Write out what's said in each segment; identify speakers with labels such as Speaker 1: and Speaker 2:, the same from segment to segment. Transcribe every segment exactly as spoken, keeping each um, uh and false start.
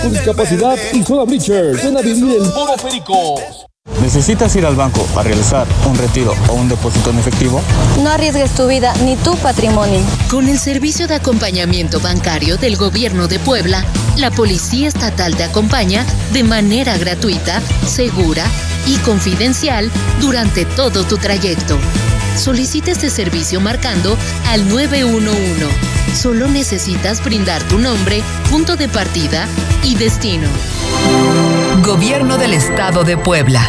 Speaker 1: Con discapacidad y Soda Bleachers. Ven a vivir el modo Pericos.
Speaker 2: ¿Necesitas ir al banco a realizar un retiro o un depósito en efectivo?
Speaker 3: No arriesgues tu vida ni tu patrimonio.
Speaker 4: Con el servicio de acompañamiento bancario del Gobierno de Puebla, la Policía Estatal te acompaña de manera gratuita, segura y confidencial durante todo tu trayecto. Solicita este servicio marcando al nueve uno uno. Solo necesitas brindar tu nombre, punto de partida y destino.
Speaker 5: Gobierno del Estado de Puebla.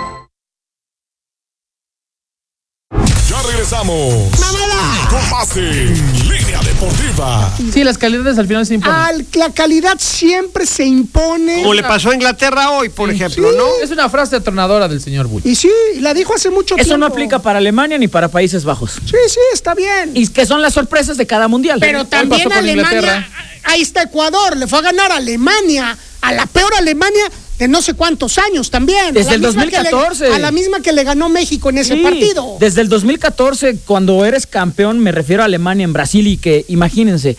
Speaker 6: Ya regresamos.
Speaker 7: ¡Mamada!
Speaker 6: Con más en Línea Deportiva.
Speaker 8: Sí, las calidades al final se imponen.
Speaker 7: Al, la calidad siempre se impone.
Speaker 9: Como le pasó a Inglaterra hoy, por sí, ejemplo,
Speaker 7: sí.
Speaker 9: ¿no?
Speaker 8: Es una frase atronadora del señor Bull.
Speaker 7: Y sí, la dijo hace mucho
Speaker 10: Eso
Speaker 7: tiempo.
Speaker 10: Eso no aplica para Alemania ni para Países Bajos.
Speaker 7: Sí, sí, está bien.
Speaker 10: Y que son las sorpresas de cada mundial.
Speaker 7: Pero también Alemania, ahí está Ecuador, le fue a ganar a Alemania, a la peor Alemania de no sé cuántos años también.
Speaker 10: Desde el dos mil catorce.
Speaker 7: Le, a la misma que le ganó México en ese
Speaker 10: sí,
Speaker 7: partido.
Speaker 10: Desde el dos mil catorce, cuando eres campeón, me refiero a Alemania en Brasil, y que, imagínense,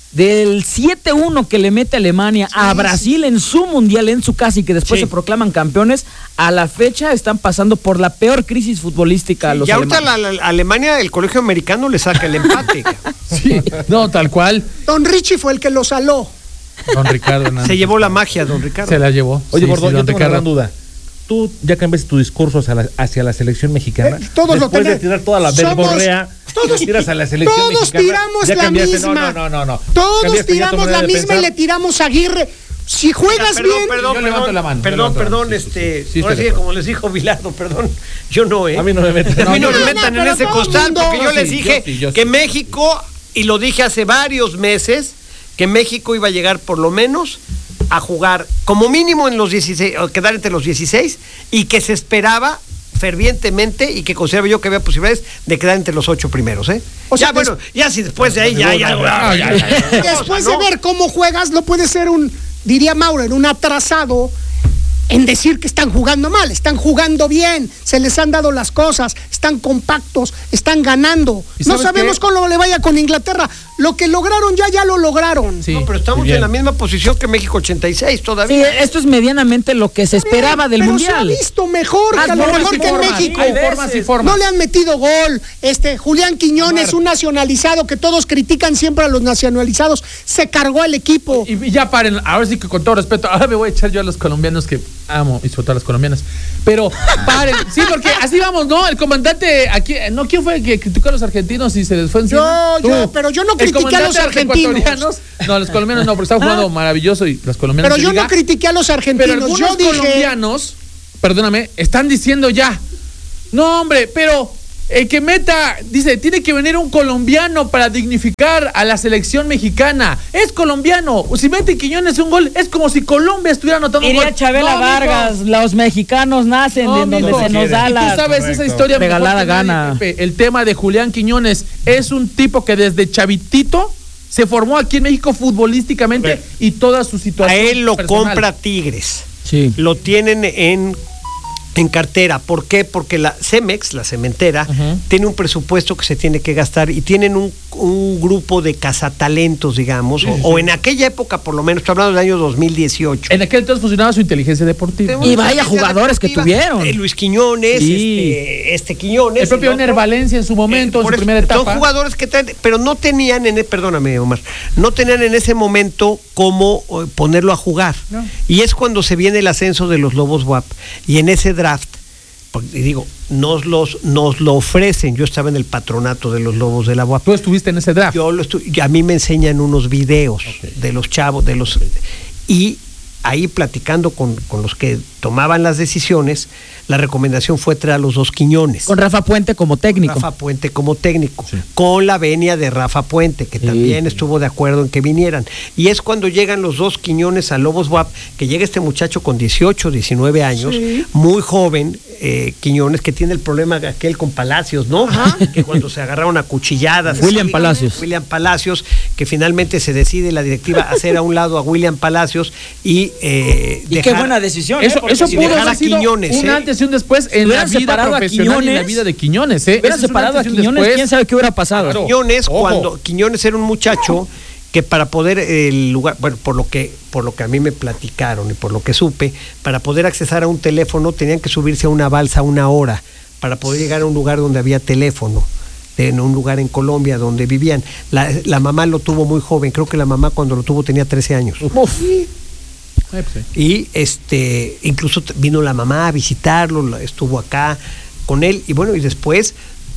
Speaker 10: del siete uno que le mete Alemania sí, a Brasil sí. en su mundial, en su casa, y que después sí. se proclaman campeones, a la fecha están pasando por la peor crisis futbolística sí, a los
Speaker 9: y
Speaker 10: alemanes.
Speaker 9: Y ahorita la, la Alemania, el colegio americano le saca el empate.
Speaker 8: Sí, no, tal cual.
Speaker 7: Don Richie fue el que lo saló.
Speaker 8: Don Ricardo.
Speaker 9: Se llevó la magia, don Ricardo.
Speaker 8: Se la llevó.
Speaker 11: Oye,
Speaker 8: sí,
Speaker 11: Gordo,
Speaker 8: sí,
Speaker 11: yo tengo
Speaker 8: Ricardo.
Speaker 11: una gran duda. Tú ya cambiaste tu discurso hacia la, hacia la selección mexicana.
Speaker 7: Eh, todos
Speaker 11: Después
Speaker 7: lo tenemos.
Speaker 11: de tirar toda la verborrea,
Speaker 7: todos
Speaker 11: tiras a la selección
Speaker 7: todos
Speaker 11: mexicana.
Speaker 7: tiramos
Speaker 11: ya
Speaker 7: la
Speaker 11: cambiaste,
Speaker 7: misma.
Speaker 11: No, no, no, no.
Speaker 7: Todos
Speaker 11: Cambiaste
Speaker 7: tiramos la misma y le tiramos a Aguirre. Si juegas
Speaker 9: Mira, perdón,
Speaker 7: bien.
Speaker 9: Perdón,
Speaker 8: yo
Speaker 9: perdón,
Speaker 8: levanto la mano.
Speaker 9: Perdón, perdón,
Speaker 8: sí,
Speaker 9: este.
Speaker 8: sí, sí,
Speaker 9: ahora
Speaker 8: sí,
Speaker 9: sí, como les dijo Bilardo, perdón. Yo no, ¿eh?
Speaker 11: A mí no me metan.
Speaker 9: A mí no,
Speaker 7: no,
Speaker 9: me
Speaker 7: no,
Speaker 9: metan
Speaker 7: no,
Speaker 9: en ese costal, porque yo
Speaker 8: yo
Speaker 9: les
Speaker 8: sí,
Speaker 9: dije
Speaker 8: yo sí, yo sí.
Speaker 9: que México, y lo dije hace varios meses, que México iba a llegar por lo menos a jugar como mínimo en los dieciséis, o quedar entre los dieciséis, y que se esperaba fervientemente y que consideraba yo que había posibilidades de quedar entre los ocho primeros, ¿eh? O sea, ya, bueno, ya si después de ahí ya hay algo.
Speaker 7: Después de ver cómo juegas, no puede ser un, diría Maurer, un atrasado en decir que están jugando mal. Están jugando bien, se les han dado las cosas, están compactos, están ganando. No sabemos qué? cómo le vaya con Inglaterra. Lo que lograron ya, ya lo lograron.
Speaker 9: Sí, no, pero estamos en la misma posición que México ochenta y seis todavía.
Speaker 10: Sí, esto es medianamente lo que se esperaba del
Speaker 7: pero
Speaker 10: mundial.
Speaker 7: Se ha visto mejor,
Speaker 10: ah,
Speaker 7: que a lo mejor que en México.
Speaker 8: Hay formas y formas.
Speaker 7: No le han metido gol. Este Julián Quiñones, un nacionalizado que todos critican siempre a los nacionalizados, se cargó al equipo.
Speaker 8: Y, y ya paren, ahora sí que con todo respeto, ahora me voy a echar yo a los colombianos, que amo y sobre todo a las colombianas. Pero paren, sí, porque así vamos, ¿no? El comandante aquí, ¿no? ¿Quién fue el que criticó a los argentinos y se les fue encima?
Speaker 7: Yo, yo, pero yo no critiqué a los argentinos.
Speaker 8: No, los colombianos no, porque estaban jugando maravilloso y los colombianos.
Speaker 7: Pero yo
Speaker 8: diga,
Speaker 7: no critiqué a los argentinos.
Speaker 8: Pero algunos
Speaker 7: yo dije...
Speaker 8: colombianos, perdóname, están diciendo ya. No, hombre, pero el que meta, dice, tiene que venir un colombiano para dignificar a la selección mexicana. Es colombiano. Si mete Quiñones un gol, es como si Colombia estuviera anotando un gol.
Speaker 10: Iría Chabela
Speaker 8: no,
Speaker 10: Vargas, mijo. Los mexicanos nacen no, de donde mijo. se nos da la...
Speaker 8: Y tú sabes esa historia
Speaker 10: regalada gana.
Speaker 8: Nadie, el tema de Julián Quiñones es un tipo que desde chavitito se formó aquí en México futbolísticamente Pero, y toda su situación
Speaker 9: a él lo
Speaker 8: personal.
Speaker 9: compra Tigres.
Speaker 10: Sí.
Speaker 9: Lo tienen en en cartera. ¿Por qué? Porque la Cemex, la cementera, uh-huh. tiene un presupuesto que se tiene que gastar y tienen un, un grupo de cazatalentos, digamos, sí, o, sí. o en aquella época, por lo menos, estoy hablando del año dos mil dieciocho.
Speaker 8: En aquel entonces funcionaba su inteligencia deportiva.
Speaker 10: Y vaya jugadores que tuvieron.
Speaker 9: Eh, Luis Quiñones, sí. este, este Quiñones.
Speaker 8: El propio Ener Valencia en su momento, eh, en su
Speaker 9: eso,
Speaker 8: primera etapa.
Speaker 9: Son jugadores que traen, pero no tenían, en, perdóname, Omar, no tenían en ese momento cómo eh, ponerlo a jugar. No. Y es cuando se viene el ascenso de los Lobos W A P. Y en ese draft, y digo, nos los nos lo ofrecen. Yo estaba en el patronato de los Lobos de la U A P.
Speaker 8: ¿Tú estuviste en ese draft?
Speaker 9: Yo lo estu- a mí me enseñan unos videos okay. de los chavos, de los y ahí platicando con, con los que tomaban las decisiones, la recomendación fue traer a los dos Quiñones.
Speaker 10: Con Rafa Puente como técnico.
Speaker 9: Rafa Puente como técnico.
Speaker 11: Sí.
Speaker 9: Con la venia de Rafa Puente, que sí. también estuvo de acuerdo en que vinieran. Y es cuando llegan los dos Quiñones a Lobos W A P, que llega este muchacho con dieciocho, diecinueve años, sí. muy joven, eh, Quiñones, que tiene el problema aquel con Palacios, ¿no? Ajá. Que cuando se agarraron a cuchilladas.
Speaker 10: William
Speaker 9: así,
Speaker 10: Palacios.
Speaker 9: William Palacios, que finalmente se decide la directiva hacer a un lado a William Palacios y eh,
Speaker 10: y
Speaker 9: dejar,
Speaker 10: qué buena decisión.
Speaker 8: Eso,
Speaker 10: ¿eh?
Speaker 8: eso pudo
Speaker 9: dejar
Speaker 8: haber
Speaker 9: a
Speaker 8: sido
Speaker 9: Quiñones,
Speaker 8: un
Speaker 9: ¿eh?
Speaker 8: antes y un después en la vida profesional y en la vida de Quiñones. ¿eh?
Speaker 10: Hubiera separado a Quiñones, quién sabe qué hubiera pasado.
Speaker 9: Claro. Quiñones,
Speaker 8: Ojo.
Speaker 9: cuando Quiñones era un muchacho que para poder el lugar, bueno, por lo que por lo que a mí me platicaron y por lo que supe, para poder accesar a un teléfono tenían que subirse a una balsa una hora para poder llegar a un lugar donde había teléfono, en un lugar en Colombia donde vivían. La, la mamá lo tuvo muy joven, creo que la mamá cuando lo tuvo tenía trece años. Uf. Y este incluso vino la mamá a visitarlo, estuvo acá con él y bueno, y después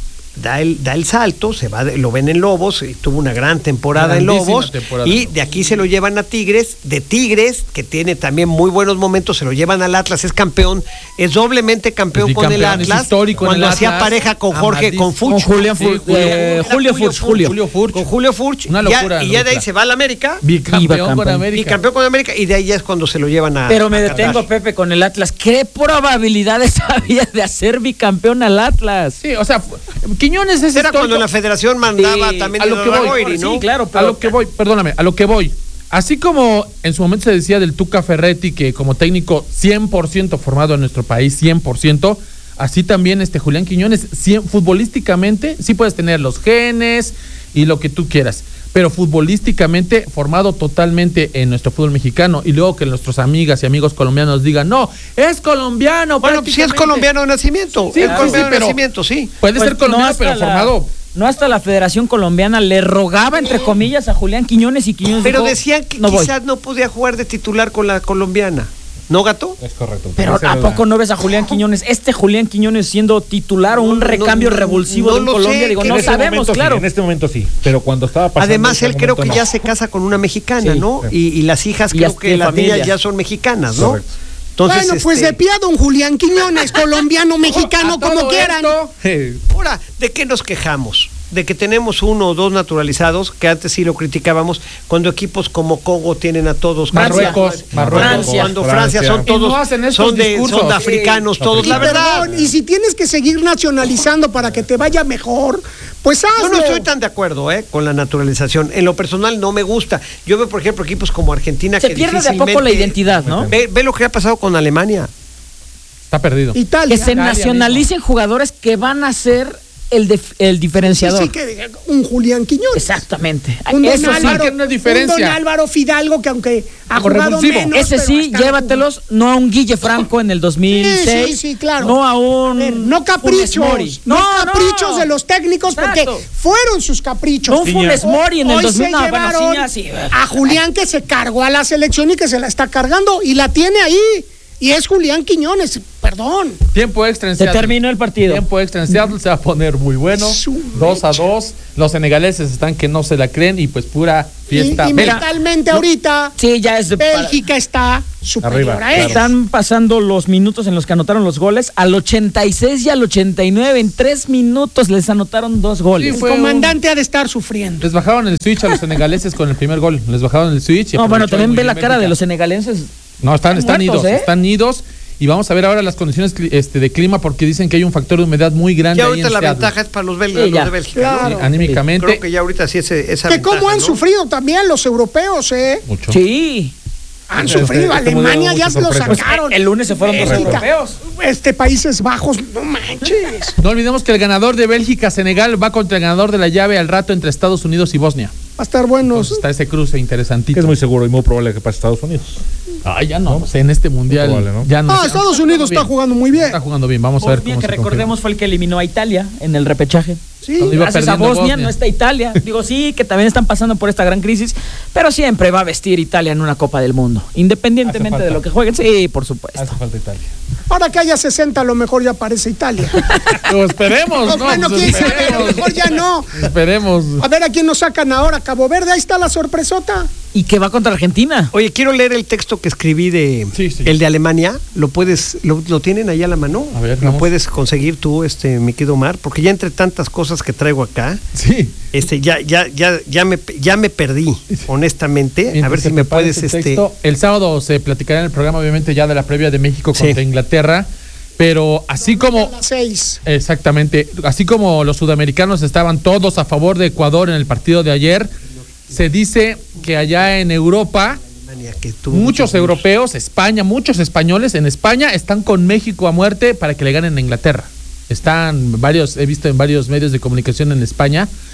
Speaker 9: da el, da el salto, se va, lo ven en Lobos, y tuvo una gran temporada en Lobos, temporada. Y de aquí se lo llevan a Tigres, de Tigres, que tiene también muy buenos momentos, se lo llevan al Atlas, es campeón, es doblemente campeón es con el Atlas, cuando hacía Atlas, pareja con Jorge, Amadís, con Furch,
Speaker 10: con Julián Furch, sí, Julio, eh, Julio, Julio Furch, Julio,
Speaker 9: Julio Furch, con Julio Furch, una locura, ya, y ya de ahí se va a la América,
Speaker 8: bicampeón con América,
Speaker 9: bicampeón con América, y de ahí ya es cuando se lo llevan a.
Speaker 10: Pero me
Speaker 9: a
Speaker 10: detengo,
Speaker 9: Qatar.
Speaker 10: Pepe, con el Atlas, ¿qué probabilidades había de hacer bicampeón al Atlas?
Speaker 8: Sí, o sea, Quiñones es
Speaker 9: era cuando la federación mandaba sí, también
Speaker 8: a lo que voy,
Speaker 9: Goyri, ¿no?
Speaker 10: Sí, claro, pero
Speaker 8: a lo que voy, perdóname, a lo que voy. Así como en su momento se decía del Tuca Ferretti que como técnico cien por ciento formado en nuestro país, cien por ciento, así también este Julián Quiñones, cien, futbolísticamente sí puedes tener los genes y lo que tú quieras, pero futbolísticamente formado totalmente en nuestro fútbol mexicano, y luego que nuestros amigas y amigos colombianos digan, no, es colombiano.
Speaker 9: Bueno, sí es colombiano de nacimiento,
Speaker 8: sí,
Speaker 9: es
Speaker 8: claro,
Speaker 9: colombiano
Speaker 8: sí,
Speaker 9: de
Speaker 8: pero
Speaker 9: nacimiento, sí.
Speaker 8: Puede
Speaker 10: pues
Speaker 8: ser colombiano,
Speaker 10: no
Speaker 8: pero
Speaker 10: la,
Speaker 8: formado.
Speaker 10: No hasta la Federación Colombiana le rogaba, entre comillas, a Julián Quiñones, y Quiñones
Speaker 9: Pero
Speaker 10: dijo,
Speaker 9: decían que
Speaker 10: no
Speaker 9: quizás
Speaker 10: voy.
Speaker 9: no podía jugar de titular con la colombiana. ¿No, Gato?
Speaker 11: Es correcto.
Speaker 10: Pero ¿a poco no ves a Julián Quiñones? Este Julián Quiñones siendo titular o un
Speaker 9: No,
Speaker 10: recambio
Speaker 9: no, no,
Speaker 10: revulsivo
Speaker 9: no
Speaker 10: de un
Speaker 9: lo
Speaker 10: Colombia,
Speaker 9: sé,
Speaker 10: digo,
Speaker 9: que
Speaker 10: no
Speaker 9: en este
Speaker 10: sabemos,
Speaker 11: momento
Speaker 10: claro.
Speaker 11: Sí, en este momento sí, pero cuando estaba pasando.
Speaker 9: Además, él creo que
Speaker 11: no.
Speaker 9: ya se casa con una mexicana,
Speaker 10: Sí,
Speaker 9: ¿no?
Speaker 11: sí.
Speaker 9: Y, y las hijas
Speaker 10: Y
Speaker 9: creo
Speaker 10: hasta
Speaker 9: que las
Speaker 10: familia.
Speaker 9: niñas ya son mexicanas, ¿no?
Speaker 11: Correcto.
Speaker 9: Entonces,
Speaker 7: bueno, pues
Speaker 9: este,
Speaker 7: de pie a don Julián Quiñones, colombiano, mexicano,
Speaker 8: A
Speaker 7: como
Speaker 8: todo
Speaker 7: quieran.
Speaker 8: esto,
Speaker 9: ahora, ¿de qué nos quejamos? De que tenemos uno o dos naturalizados, que antes sí lo criticábamos, cuando equipos como Congo tienen a todos.
Speaker 8: Marruecos, Marruecos,
Speaker 9: Francia, cuando Francia,
Speaker 11: Francia.
Speaker 9: son todos,
Speaker 8: Y no hacen estos
Speaker 9: son, de,
Speaker 8: discursos.
Speaker 9: son de africanos,
Speaker 11: Sí,
Speaker 9: todos,
Speaker 7: Y
Speaker 9: la verdad.
Speaker 7: perdón, y si tienes que seguir nacionalizando para que te vaya mejor, pues
Speaker 9: Yo
Speaker 7: hazlo.
Speaker 9: no estoy tan de acuerdo eh, con la naturalización. En lo personal no me gusta. Yo veo, por ejemplo, equipos como Argentina
Speaker 10: Se
Speaker 9: que
Speaker 10: pierde de a poco la
Speaker 9: difícilmente-
Speaker 10: identidad, ¿no?
Speaker 9: Ve, ve lo que ha pasado con Alemania.
Speaker 8: está perdido.
Speaker 7: Italia.
Speaker 10: Que se nacionalicen jugadores que van a ser el, def- el
Speaker 7: Sí,
Speaker 10: diferenciador.
Speaker 7: sí, que un Julián Quiñones.
Speaker 10: Exactamente.
Speaker 7: Un don,
Speaker 10: Eso sí.
Speaker 7: Álvaro,
Speaker 8: que no es diferencia.
Speaker 7: un don Álvaro Fidalgo que aunque ha
Speaker 8: Algo
Speaker 7: jugado
Speaker 8: revulsivo.
Speaker 7: menos,
Speaker 10: Ese
Speaker 7: pero
Speaker 10: sí,
Speaker 7: está-
Speaker 10: llévatelos, no a un Guille Franco en el dos mil seis.
Speaker 7: Sí, sí, sí, claro.
Speaker 10: No a un.
Speaker 7: A ver, no
Speaker 10: Funes Mori.
Speaker 7: caprichos, no, caprichos de los técnicos,
Speaker 10: Exacto.
Speaker 7: porque fueron sus caprichos.
Speaker 10: No un Funes Mori en el
Speaker 7: Hoy
Speaker 10: dos mil.
Speaker 7: se
Speaker 10: No, bueno,
Speaker 7: llevaron
Speaker 10: sí, ya, sí.
Speaker 7: a Julián, que se cargó a la selección y que se la está cargando y la tiene ahí. Y es Julián Quiñones, perdón.
Speaker 8: Tiempo extra en
Speaker 10: Se
Speaker 8: Seattle.
Speaker 10: terminó el partido.
Speaker 8: Tiempo extra en Seattle, se va a poner muy bueno.
Speaker 7: Su
Speaker 8: Dos a dos. Los senegaleses están que no se la creen y pues pura fiesta.
Speaker 7: Y, y
Speaker 8: Mira,
Speaker 7: mentalmente ahorita
Speaker 10: Sí, ya es de.
Speaker 7: Bélgica está superior
Speaker 11: Arriba,
Speaker 7: a ellos.
Speaker 10: Están pasando los minutos en los que anotaron los goles. Al ochenta y seis y al ochenta y nueve, en tres minutos les anotaron dos goles.
Speaker 7: El
Speaker 8: fue
Speaker 7: comandante ha de estar sufriendo.
Speaker 8: les bajaron el switch a los senegaleses con el primer gol. Les bajaron el switch. y
Speaker 10: No, bueno,
Speaker 8: aprovechó
Speaker 10: también
Speaker 8: muy
Speaker 10: ve la
Speaker 8: bien
Speaker 10: cara de
Speaker 8: Bélgica.
Speaker 10: los senegalenses.
Speaker 8: No, están, están
Speaker 10: muertos,
Speaker 8: idos,
Speaker 10: ¿eh?
Speaker 8: están idos. Y vamos a ver ahora las condiciones cli- este, de clima, porque dicen que hay un factor de humedad muy grande.
Speaker 9: Ya
Speaker 8: ahí
Speaker 9: ahorita
Speaker 8: en
Speaker 9: la
Speaker 8: Seattle.
Speaker 9: ventaja es para los belgas,
Speaker 10: Sí,
Speaker 9: los
Speaker 10: ya.
Speaker 9: de Bélgica.
Speaker 7: Claro.
Speaker 9: ¿no?
Speaker 8: Sí, anímicamente.
Speaker 9: Creo que ya ahorita sí ese, esa
Speaker 7: Que cómo
Speaker 9: ventaja,
Speaker 7: han
Speaker 9: ¿no?
Speaker 7: sufrido también los europeos, ¿eh?
Speaker 8: Mucho.
Speaker 10: Sí.
Speaker 7: Han
Speaker 11: Este-
Speaker 7: sufrido.
Speaker 11: este mundial
Speaker 7: Alemania
Speaker 11: hubo
Speaker 7: ya
Speaker 11: muchas
Speaker 7: lo
Speaker 11: sorpresas.
Speaker 7: sacaron.
Speaker 10: El lunes se fueron dos
Speaker 7: Bélgica,
Speaker 10: europeos.
Speaker 7: Este, Países Bajos, no manches.
Speaker 8: No olvidemos que el ganador de Bélgica-Senegal va contra el ganador de la llave al rato entre Estados Unidos y Bosnia.
Speaker 7: Va a estar bueno.
Speaker 8: Entonces está ese cruce interesantito.
Speaker 11: Que es muy seguro y muy probable que pase Estados Unidos.
Speaker 8: Ay, ya no, pues en este mundial
Speaker 11: Muy probable, ¿no?
Speaker 8: ya no.
Speaker 7: Ah, Estados Unidos está jugando muy bien.
Speaker 8: Está jugando bien, vamos a ver
Speaker 10: Bosnia,
Speaker 8: cómo
Speaker 10: que
Speaker 8: se
Speaker 10: recordemos, fue el que eliminó a Italia en el repechaje.
Speaker 7: Sí.
Speaker 8: Cuando iba
Speaker 10: Gracias a
Speaker 8: perdiendo
Speaker 10: Bosnia,
Speaker 8: Bosnia.
Speaker 10: no está Italia. Digo, sí, que también están pasando por esta gran crisis, pero siempre va a vestir Italia en una Copa del Mundo, independientemente
Speaker 11: Hace
Speaker 10: de
Speaker 11: falta.
Speaker 10: lo que jueguen. Sí, por supuesto.
Speaker 11: Hace falta Italia.
Speaker 7: Ahora que haya sesenta, a lo mejor ya aparece Italia.
Speaker 8: Pues esperemos,
Speaker 7: No,
Speaker 8: ¿no?
Speaker 7: bueno,
Speaker 8: Pues
Speaker 7: quién sabe, a lo
Speaker 8: esperemos.
Speaker 7: mejor ya no.
Speaker 8: Esperemos.
Speaker 7: A ver a quién nos sacan ahora. Cabo Verde, ahí está la sorpresota.
Speaker 10: Y que va contra Argentina.
Speaker 9: Oye, quiero leer el texto que escribí de
Speaker 8: Sí, sí.
Speaker 9: el de Alemania. ¿Lo puedes, lo, lo tienen ahí a la mano?
Speaker 8: A ver,
Speaker 9: ¿Lo
Speaker 8: vamos.
Speaker 9: puedes conseguir tú, este, mi querido Omar? Porque ya entre tantas cosas que traigo acá,
Speaker 8: Sí.
Speaker 9: este, ya, ya, ya, ya me, ya me perdí, honestamente.
Speaker 8: Mientras
Speaker 9: a ver
Speaker 8: se
Speaker 9: si me
Speaker 8: prepara
Speaker 9: puedes,
Speaker 8: ese
Speaker 9: este.
Speaker 8: texto, el sábado se platicará en el programa, obviamente, ya de la previa de México
Speaker 9: Sí.
Speaker 8: contra Inglaterra. Pero así como.
Speaker 7: A las seis.
Speaker 8: Exactamente. Así como los sudamericanos estaban todos a favor de Ecuador en el partido de ayer, se dice que allá en Europa,
Speaker 9: Alemania, que tuvo
Speaker 8: muchos
Speaker 9: años.
Speaker 8: europeos, España, muchos españoles en España están con México a muerte para que le ganen a Inglaterra. Están varios, he visto en varios medios de comunicación en España,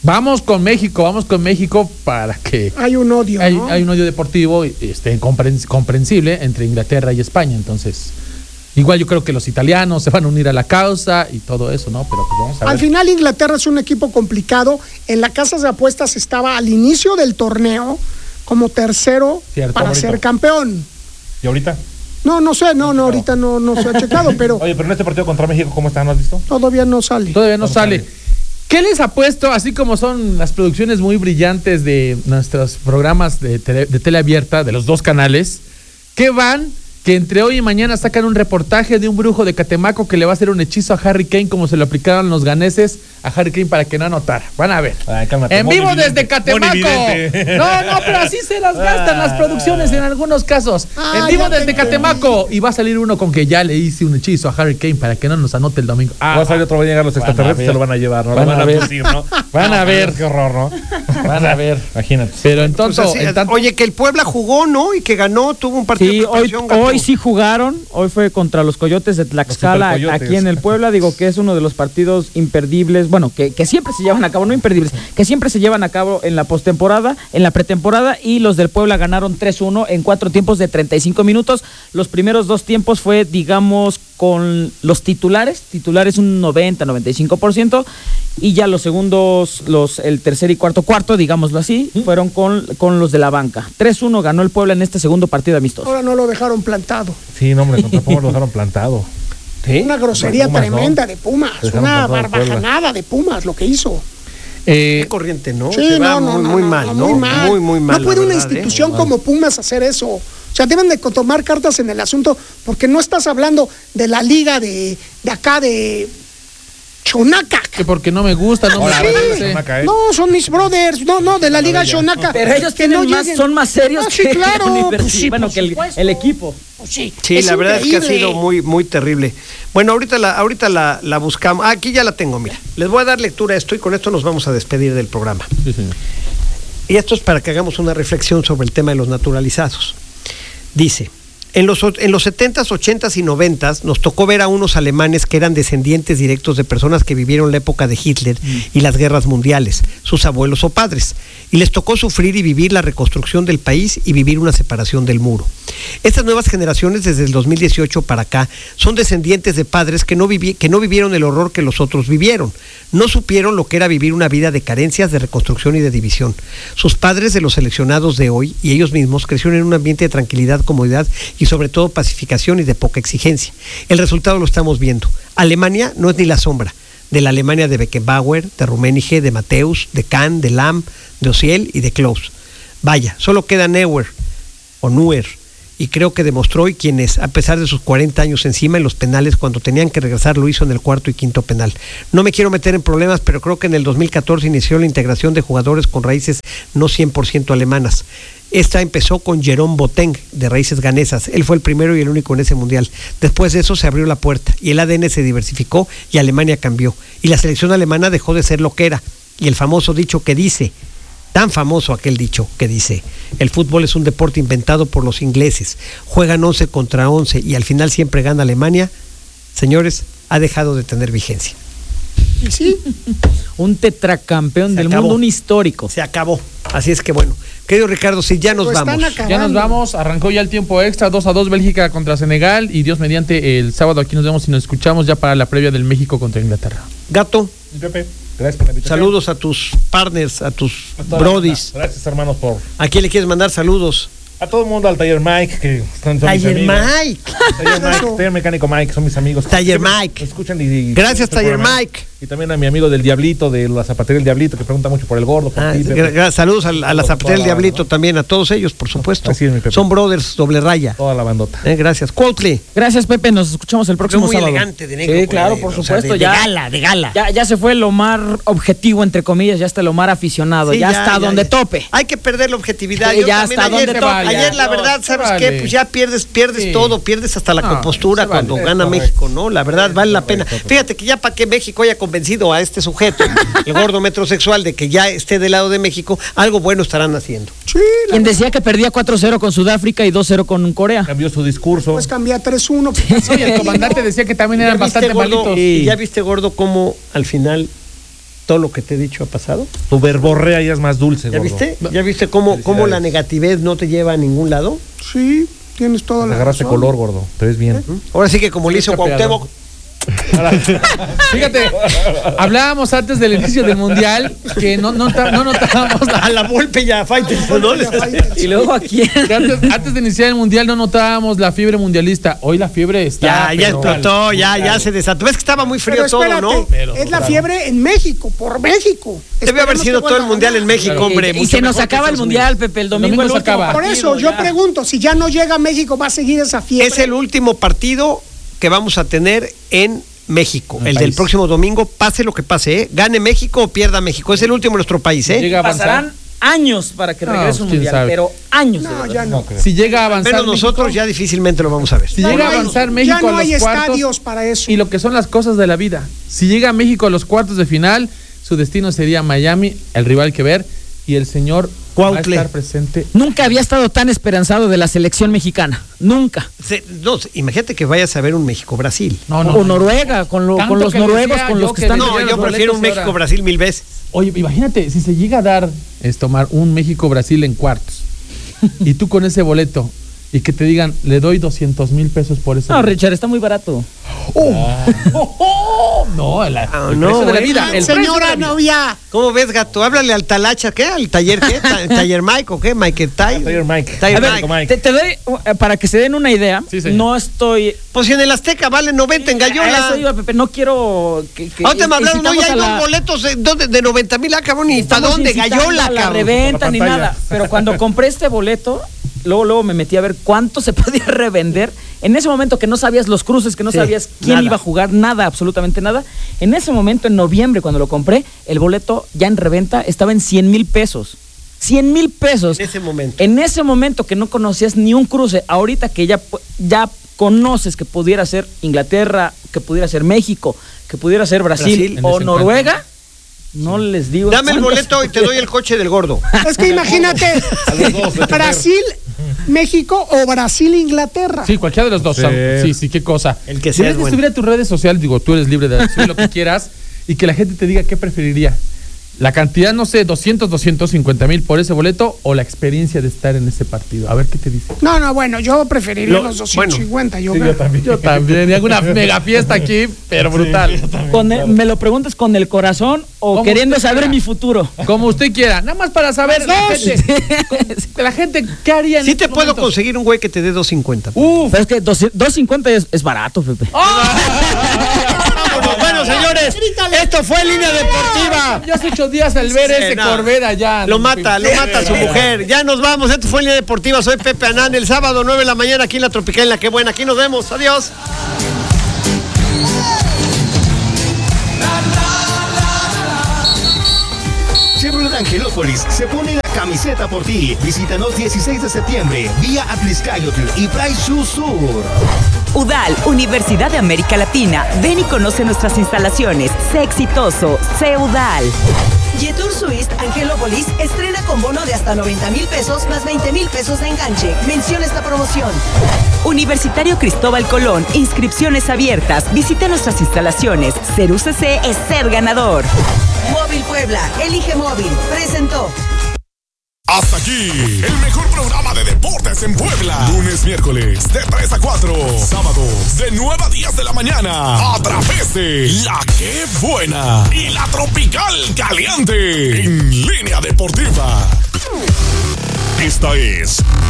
Speaker 8: Vamos con México, vamos con México para que...
Speaker 7: Hay un odio,
Speaker 8: Hay,
Speaker 7: ¿no?
Speaker 8: hay un odio deportivo este, comprens- comprensible entre Inglaterra y España, entonces... Igual yo creo que los italianos se van a unir a la causa y todo eso, ¿no? Pero pues vamos a ver.
Speaker 7: Al final Inglaterra es un equipo complicado. En la casa de apuestas estaba al inicio del torneo como tercero
Speaker 11: Cierto,
Speaker 7: para
Speaker 11: ahorita.
Speaker 7: ser campeón.
Speaker 11: ¿Y ahorita?
Speaker 7: No, no sé, no, no, ahorita no, no se ha checado, pero
Speaker 11: Oye, pero en este partido contra México, ¿cómo está? ¿No has visto?
Speaker 7: todavía no sale.
Speaker 8: Todavía no
Speaker 11: ¿Cómo
Speaker 8: sale.
Speaker 11: sale?
Speaker 8: ¿Qué les ha puesto, así como son las producciones muy brillantes de nuestros programas de tele, de tele abierta, de los dos canales, que van... que entre hoy y mañana sacan un reportaje de un brujo de Catemaco que le va a hacer un hechizo a Harry Kane como se lo aplicaron los ganeses a Harry Kane para que no anotara. Van a ver.
Speaker 11: Ay, cálmate,
Speaker 8: en vivo
Speaker 11: monividente,
Speaker 8: desde Catemaco.
Speaker 11: monividente.
Speaker 8: No, no, pero así se las gastan las producciones en algunos casos.
Speaker 7: Ah,
Speaker 8: en vivo
Speaker 7: ya te
Speaker 8: desde Catemaco. Y va a salir uno con que ya le hice un hechizo a Harry Kane para que no nos anote el domingo.
Speaker 11: Va a salir otro, van a llegar los
Speaker 8: Van a
Speaker 11: extraterrestres,
Speaker 8: ver.
Speaker 11: se lo van a llevar, ¿no?
Speaker 8: Van
Speaker 11: Lo van
Speaker 8: a
Speaker 11: a
Speaker 8: ver.
Speaker 11: abducir, ¿no?
Speaker 8: Van a
Speaker 11: No,
Speaker 8: ver.
Speaker 11: Qué horror, ¿no?
Speaker 8: Van a ver.
Speaker 11: Imagínate.
Speaker 8: Pero entonces,
Speaker 9: Pues así,
Speaker 8: en tanto-
Speaker 9: oye, que el Puebla jugó, ¿no? Y que ganó, tuvo un partido
Speaker 10: Sí,
Speaker 9: de
Speaker 10: hoy,
Speaker 9: preparación, Gato.
Speaker 10: hoy sí jugaron, hoy fue contra los Coyotes de Tlaxcala,
Speaker 11: Los Supercoyotes.
Speaker 10: aquí en el Puebla, digo que es uno de los partidos imperdibles, bueno, que, que siempre se llevan a cabo, no imperdibles, que siempre se llevan a cabo en la postemporada, en la pretemporada, y los del Puebla ganaron tres uno en cuatro tiempos de treinta y cinco minutos. Los primeros dos tiempos fue, digamos, con los titulares, titulares un noventa, noventa y cinco por ciento, y ya los segundos, los el tercer y cuarto cuarto, digámoslo así, fueron con, con los de la banca. tres uno ganó el Puebla en este segundo partido amistoso.
Speaker 7: Ahora no lo dejaron plantado.
Speaker 11: Sí, no, hombre, contra Pumas lo dejaron plantado.
Speaker 7: Una grosería
Speaker 11: Pumas, ¿no?
Speaker 7: tremenda de Pumas,
Speaker 11: Dejaron
Speaker 7: una
Speaker 11: plantado al Puebla.
Speaker 7: barbajanada de Pumas lo que hizo.
Speaker 8: eh,
Speaker 9: Qué corriente, ¿no?
Speaker 7: Sí,
Speaker 9: Se va
Speaker 7: no, no,
Speaker 9: muy,
Speaker 7: no,
Speaker 9: muy
Speaker 7: no,
Speaker 9: mal,
Speaker 7: no,
Speaker 9: ¿no?
Speaker 7: Muy mal.
Speaker 9: Muy, muy mal.
Speaker 7: No puede
Speaker 9: la
Speaker 7: una
Speaker 9: verdad, ¿eh?
Speaker 7: institución como Pumas hacer eso. O sea, deben de tomar cartas en el asunto, porque no estás hablando de la liga de, de acá de Chonaca.
Speaker 8: que porque no me gusta, no
Speaker 11: Hola,
Speaker 8: me
Speaker 7: Sí.
Speaker 8: parece.
Speaker 11: Maca, ¿eh?
Speaker 7: No, son mis brothers. No, no, de la liga Chonaca.
Speaker 10: Pero ellos
Speaker 7: Que
Speaker 10: tienen
Speaker 7: no
Speaker 10: más,
Speaker 7: lleguen.
Speaker 10: son más serios
Speaker 7: Ah, sí,
Speaker 10: que
Speaker 7: claro,
Speaker 10: la
Speaker 7: pues
Speaker 10: universidad,
Speaker 7: sí,
Speaker 10: bueno,
Speaker 7: por
Speaker 10: que el,
Speaker 7: supuesto.
Speaker 10: el equipo.
Speaker 7: Pues sí,
Speaker 9: Sí,
Speaker 7: es
Speaker 9: la verdad es que ha
Speaker 7: increíble.
Speaker 9: sido muy, muy terrible. Bueno, ahorita la, ahorita la, la buscamos. Ah, aquí ya la tengo, mira. Les voy a dar lectura a esto y con esto nos vamos a despedir del programa.
Speaker 8: Sí, señor.
Speaker 9: Y esto es para que hagamos una reflexión sobre el tema de los naturalizados. Dice, en los, en los setentas, ochentas y noventas nos tocó ver a unos alemanes que eran descendientes directos de personas que vivieron la época de Hitler y las guerras mundiales, sus abuelos o padres. Y les tocó sufrir y vivir la reconstrucción del país y vivir una separación del muro. Estas nuevas generaciones, desde el dos mil dieciocho para acá, son descendientes de padres que no, vivi- que no vivieron el horror que los otros vivieron. No supieron lo que era vivir una vida de carencias, de reconstrucción y de división. Sus padres, de los seleccionados de hoy, y ellos mismos, crecieron en un ambiente de tranquilidad, comodidad y sobre todo pacificación y de poca exigencia. El resultado lo estamos viendo. Alemania no es ni la sombra de la Alemania de Beckenbauer, de Rummenigge, de Mateus, de Kahn, de Lahm, de Osiel y de Klaus. Vaya, solo queda Neuer o Neuer, y creo que demostró, y quienes, a pesar de sus cuarenta años encima en los penales, cuando tenían que regresar, lo hizo en el cuarto y quinto penal. No me quiero meter en problemas, pero creo que en el dos mil catorce inició la integración de jugadores con raíces no cien por ciento alemanas. Esta empezó con Jerome Boateng, de raíces ganesas. Él fue el primero y el único en ese mundial. Después de eso se abrió la puerta y el A D N se diversificó y Alemania cambió. Y la selección alemana dejó de ser lo que era. Y el famoso dicho que dice, tan famoso aquel dicho que dice, el fútbol es un deporte inventado por los ingleses. Juegan once contra once y al final siempre gana Alemania. Señores, ha dejado de tener vigencia.
Speaker 7: Y sí,
Speaker 10: Un tetracampeón
Speaker 9: Se
Speaker 10: del
Speaker 9: acabó.
Speaker 10: mundo, un histórico.
Speaker 9: Se acabó. Así es que bueno. Querido Ricardo, si ya nos
Speaker 7: Lo están
Speaker 9: vamos.
Speaker 7: acabando.
Speaker 8: Ya nos vamos, arrancó ya el tiempo extra, dos a dos Bélgica contra Senegal y Dios mediante el sábado aquí nos vemos y nos escuchamos ya para la previa del México contra Inglaterra.
Speaker 9: Gato,
Speaker 11: Y Pepe, gracias por la invitación.
Speaker 9: saludos a tus partners, a tus
Speaker 11: A toda la
Speaker 9: brodis.
Speaker 11: banda. Gracias, hermanos, por...
Speaker 9: ¿A quién le quieres mandar saludos?
Speaker 11: A todo el mundo, al Taller Mike, que están son mis
Speaker 9: Taller
Speaker 11: amigos.
Speaker 9: Mike.
Speaker 11: Taller Mike, Taller Mecánico Mike, son mis amigos.
Speaker 9: Taller
Speaker 11: Siempre
Speaker 9: Mike.
Speaker 11: me Escuchan y, y-
Speaker 9: Gracias,
Speaker 11: este
Speaker 9: Taller
Speaker 11: programa.
Speaker 9: Mike.
Speaker 11: Y también a mi amigo del Diablito, de la zapatería del Diablito, que pregunta mucho por el gordo, por
Speaker 9: Ah,
Speaker 11: ti, Pepe.
Speaker 9: gra- gra- saludos a, la- a la
Speaker 11: Por
Speaker 9: zapatería del
Speaker 11: toda la
Speaker 9: Diablito
Speaker 11: banda,
Speaker 9: también, a todos ellos, por supuesto.
Speaker 11: Así es, mi Pepe.
Speaker 9: Son brothers, doble raya.
Speaker 11: Toda la bandota.
Speaker 9: Eh, gracias. Cuauhtli.
Speaker 10: Gracias, Pepe. Nos escuchamos el próximo
Speaker 9: muy
Speaker 10: sábado.
Speaker 9: elegante de negro,
Speaker 10: Sí,
Speaker 9: por
Speaker 10: claro,
Speaker 9: ahí,
Speaker 10: por
Speaker 9: o sea,
Speaker 10: supuesto.
Speaker 9: de- de
Speaker 10: ya,
Speaker 9: gala, de gala.
Speaker 10: Ya, ya se fue lo más objetivo, entre comillas. Ya está lo más aficionado.
Speaker 9: Sí,
Speaker 10: ya, está donde
Speaker 9: ya.
Speaker 10: tope.
Speaker 9: Hay que perder la objetividad.
Speaker 10: Sí,
Speaker 9: Yo
Speaker 10: ya
Speaker 9: también
Speaker 10: hasta
Speaker 9: ayer,
Speaker 10: donde
Speaker 9: to-
Speaker 10: tope,
Speaker 9: ayer
Speaker 10: ya.
Speaker 9: la
Speaker 8: No,
Speaker 9: verdad,
Speaker 8: se
Speaker 9: ¿sabes
Speaker 8: vale.
Speaker 9: qué? Pues ya pierdes, pierdes
Speaker 8: Sí.
Speaker 9: todo, pierdes hasta la
Speaker 8: No,
Speaker 9: compostura
Speaker 8: se vale.
Speaker 9: cuando
Speaker 8: Es
Speaker 9: gana
Speaker 11: correcto.
Speaker 9: México, ¿no? La verdad, vale la pena.
Speaker 11: correcto.
Speaker 9: Fíjate que ya para que México haya convencido a este sujeto, el gordo metrosexual, de que ya esté del lado de México, algo bueno estarán haciendo.
Speaker 7: sí, la
Speaker 10: Quien decía que perdía cuatro cero con Sudáfrica y dos cero con Corea.
Speaker 11: Cambió su discurso.
Speaker 7: pues cambia tres uno.
Speaker 8: No, y el comandante decía que también
Speaker 9: ¿Ya
Speaker 8: eran
Speaker 9: viste,
Speaker 8: bastante
Speaker 9: gordo,
Speaker 8: malitos.
Speaker 9: y ya viste, gordo, cómo al final todo lo que te he dicho ha pasado.
Speaker 11: Tu verborrea ya es más dulce,
Speaker 9: ¿Ya
Speaker 11: gordo.
Speaker 9: viste? ¿Ya viste cómo, cómo la negatividad no te lleva a ningún lado?
Speaker 7: Sí, tienes toda
Speaker 11: Te
Speaker 7: la
Speaker 11: agarraste
Speaker 7: razón.
Speaker 11: color, gordo. Te ves bien.
Speaker 9: Ahora sí que como le hizo Cuauhtémoc.
Speaker 8: Fíjate, hablábamos antes del inicio del mundial que no, no, no notábamos la,
Speaker 9: a la Volpe y a Fighters, ¿no?
Speaker 10: Y luego aquí.
Speaker 8: Antes, antes de iniciar el mundial no notábamos la fiebre mundialista. Hoy la fiebre está.
Speaker 9: Ya, ya
Speaker 8: pero-
Speaker 9: explotó, ya, ya se desató. Ves que estaba muy frío
Speaker 7: Pero
Speaker 9: todo,
Speaker 7: espérate,
Speaker 9: ¿no?
Speaker 8: Pero,
Speaker 7: es la
Speaker 8: claro.
Speaker 7: fiebre en México, por México.
Speaker 9: Debe haber
Speaker 7: Esperemos
Speaker 9: sido
Speaker 7: que
Speaker 9: todo el
Speaker 7: vuelva a
Speaker 9: mundial
Speaker 7: ganar.
Speaker 9: en México, hombre.
Speaker 10: y
Speaker 9: mucho
Speaker 10: se nos
Speaker 9: mejor que
Speaker 10: acaba el
Speaker 9: Estados
Speaker 10: mundial,
Speaker 9: Unidos.
Speaker 10: Pepe. El
Speaker 8: El
Speaker 10: domingo,
Speaker 8: domingo
Speaker 10: el
Speaker 8: se
Speaker 10: último
Speaker 8: acaba.
Speaker 7: Por
Speaker 10: partido,
Speaker 7: eso yo
Speaker 10: ya.
Speaker 7: pregunto, si ya no llega a México, ¿va a seguir esa fiebre?
Speaker 9: Es el último partido que vamos a tener en México,
Speaker 8: En el
Speaker 9: el
Speaker 8: país.
Speaker 9: del próximo domingo, pase lo que pase, ¿eh? Gane México o pierda México. Es el último de nuestro país, ¿eh?
Speaker 8: Llega a avanzar.
Speaker 10: Pasarán años para que
Speaker 8: No,
Speaker 10: regrese un
Speaker 8: quién
Speaker 10: mundial,
Speaker 8: sabe.
Speaker 10: pero años. de
Speaker 7: No,
Speaker 10: verdad.
Speaker 7: ya no.
Speaker 8: Si llega a avanzar.
Speaker 9: Pero nosotros
Speaker 8: México,
Speaker 9: ya difícilmente lo vamos a ver.
Speaker 8: Si
Speaker 7: Ya
Speaker 8: llega
Speaker 7: no
Speaker 8: a
Speaker 7: hay-
Speaker 8: avanzar México
Speaker 7: ya no
Speaker 8: a
Speaker 7: hay
Speaker 8: los cuartos.
Speaker 7: estadios para eso.
Speaker 8: Y lo que son las cosas de la vida. Si llega a México a los cuartos de final, su destino sería Miami, el rival que ver, y el señor va a
Speaker 9: Cuautle.
Speaker 8: estar presente.
Speaker 10: Nunca había estado tan esperanzado de la selección mexicana. Nunca.
Speaker 9: Se- no, imagínate que vayas a ver un México-Brasil.
Speaker 8: No, no.
Speaker 10: O Noruega, con, lo-
Speaker 8: Tanto
Speaker 10: con los
Speaker 8: que
Speaker 10: noruegos,
Speaker 8: decía
Speaker 10: con
Speaker 8: yo
Speaker 10: los que,
Speaker 8: que
Speaker 10: están.
Speaker 8: decía
Speaker 9: No,
Speaker 8: los
Speaker 9: yo prefiero un
Speaker 8: boletos ahora.
Speaker 9: México-Brasil mil veces.
Speaker 8: Oye, imagínate, si se llega a dar, es tomar un México-Brasil en cuartos, y tú con ese boleto, y que te digan, le doy doscientos mil pesos por ese
Speaker 10: No,
Speaker 8: boleto.
Speaker 10: Richard, está muy barato.
Speaker 8: Oh, oh, oh, no, la-
Speaker 9: Ah,
Speaker 8: el
Speaker 9: no,
Speaker 8: precio de la
Speaker 9: güey.
Speaker 8: vida. El precio de
Speaker 7: Señora
Speaker 8: la vida.
Speaker 7: novia,
Speaker 9: ¿Cómo ves, gato? Háblale al Talacha, ¿qué? ¿Al taller qué? Ta- ¿Taller Mike o qué? ¿Mike Tay?
Speaker 11: Taller Mike.
Speaker 9: Taller
Speaker 10: A ver,
Speaker 9: Mike.
Speaker 11: Mike.
Speaker 10: te, te doy, uh, para que se den una idea,
Speaker 8: Sí, señor.
Speaker 10: no estoy.
Speaker 9: Pues si en el Azteca vale noventa en
Speaker 10: A
Speaker 9: Gallola.
Speaker 10: eso iba, Pepe, no quiero que. que
Speaker 9: Ahorita me hablaron, no, ya hay
Speaker 10: incitamos a
Speaker 9: dos
Speaker 10: la-
Speaker 9: boletos de, de, de noventa mil, ah, cabrón, ¿y para
Speaker 10: estamos
Speaker 9: dónde?
Speaker 10: incitando
Speaker 9: Gallola,
Speaker 10: a la
Speaker 9: cabrón.
Speaker 10: reventa
Speaker 11: Por la
Speaker 10: ni
Speaker 11: pantalla.
Speaker 10: nada. Pero cuando compré este boleto, luego, luego me metí a ver cuánto se podía revender. En ese momento que no sabías los cruces, que no
Speaker 9: Sí,
Speaker 10: sabías quién
Speaker 9: nada.
Speaker 10: iba a jugar, nada, absolutamente nada. En ese momento, en noviembre, cuando lo compré, el boleto ya en reventa estaba en cien mil pesos. cien mil pesos.
Speaker 9: En ese momento.
Speaker 10: En ese momento que no conocías ni un cruce, ahorita que ya, pu- ya conoces que pudiera ser Inglaterra, que pudiera ser México, que pudiera ser Brasil,
Speaker 9: Brasil.
Speaker 10: o
Speaker 8: En ese
Speaker 10: Noruega, no les digo.
Speaker 9: Dame el
Speaker 10: cuántos-
Speaker 9: boleto y te doy el coche del gordo.
Speaker 7: es que imagínate, Brasil, México o Brasil, Inglaterra.
Speaker 8: Sí, cualquiera de los dos.
Speaker 11: Sí.
Speaker 8: Sí, sí, qué cosa.
Speaker 9: El que sea
Speaker 8: Debes
Speaker 9: es
Speaker 8: de
Speaker 9: bueno.
Speaker 8: subir a tus redes sociales, digo, tú eres libre de subir lo que quieras, y que la gente te diga qué preferiría. La cantidad, no sé, doscientos, doscientos cincuenta mil por ese boleto, o la experiencia de estar en ese partido. A ver qué te dice.
Speaker 7: No, no, bueno, yo preferiría
Speaker 9: Lo-
Speaker 7: los doscientos cincuenta. yo
Speaker 11: Sí,
Speaker 7: creo.
Speaker 11: yo también.
Speaker 8: Yo también, y hago una mega fiesta aquí, pero brutal.
Speaker 10: Con el- ¿Me lo preguntas con el corazón o
Speaker 8: Como
Speaker 10: queriendo
Speaker 8: usted
Speaker 10: saber
Speaker 8: quiera.
Speaker 10: mi futuro?
Speaker 8: Como usted quiera, nada más para saber la
Speaker 10: Dos.
Speaker 8: gente, la gente, ¿qué haría en
Speaker 9: Sí te
Speaker 8: estos
Speaker 9: puedo
Speaker 8: momentos?
Speaker 9: conseguir un güey que te dé doscientos cincuenta.
Speaker 8: Uf,
Speaker 10: Pero es que doscientos cincuenta es, es barato, Pepe.
Speaker 9: Vámonos. Bueno, señores, esto fue Línea Deportiva.
Speaker 8: ya hace ocho días al ver
Speaker 9: Sí,
Speaker 8: ese
Speaker 9: no.
Speaker 8: Corvette allá.
Speaker 9: Lo
Speaker 8: no,
Speaker 9: mata, lo mata su mujer. Ya nos vamos. Esto fue Línea Deportiva. Soy Pepe Anán. El sábado nueve de la mañana aquí en la Tropical, en la que buena. Aquí nos vemos. Adiós.
Speaker 12: Chevrolet Angelópolis se pone la camiseta por ti. Visítanos dieciséis de septiembre vía Atliscayotl y Price Shoes Sur.
Speaker 13: UDAL, Universidad de América Latina. Ven y conoce nuestras instalaciones. Sé exitoso, sé UDAL.
Speaker 14: Jetour Suisse Angelópolis estrena con bono de hasta noventa mil pesos más veinte mil pesos de enganche. Menciona esta promoción.
Speaker 13: Universitario Cristóbal Colón, inscripciones abiertas. Visita nuestras instalaciones. Ser U C C es ser ganador.
Speaker 14: Móvil Puebla, elige móvil. Presentó.
Speaker 6: Hasta aquí, el mejor programa de deportes en Puebla. Lunes, miércoles, de tres a cuatro. Sábados, de nueve a diez de la mañana. A través de La Que Buena y La Tropical Caliente. En Línea Deportiva. Esta es